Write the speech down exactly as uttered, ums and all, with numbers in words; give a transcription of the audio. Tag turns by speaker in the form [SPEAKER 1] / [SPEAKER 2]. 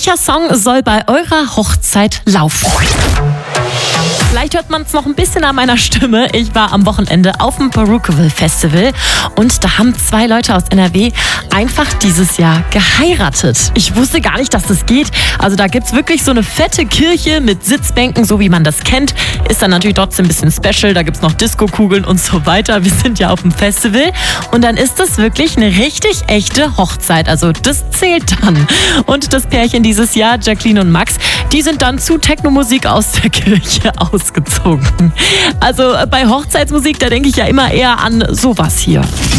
[SPEAKER 1] Welcher Song soll bei eurer Hochzeit laufen? Vielleicht hört man es noch ein bisschen an meiner Stimme. Ich war am Wochenende auf dem Perukaville Festival und da haben zwei Leute aus N R W einfach dieses Jahr geheiratet. Ich wusste gar nicht, dass das geht. Also da gibt's wirklich so eine fette Kirche mit Sitzbänken, so wie man das kennt. Ist dann natürlich trotzdem ein bisschen special. Da gibt's noch Disco-Kugeln und so weiter. Wir sind ja auf dem Festival und dann ist das wirklich eine richtig echte Hochzeit. Also das zählt dann. Und das Pärchen dieses Jahr, Jacqueline und Max, die sind dann zu Techno-Musik aus der Kirche ausgezogen. Also bei Hochzeitsmusik, da denke ich ja immer eher an sowas hier.